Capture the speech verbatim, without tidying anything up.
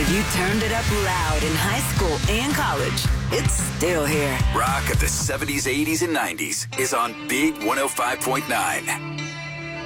If you turned it up loud in high school and college, it's still here. Rock of the seventies, eighties, and nineties is on Big one oh five point nine.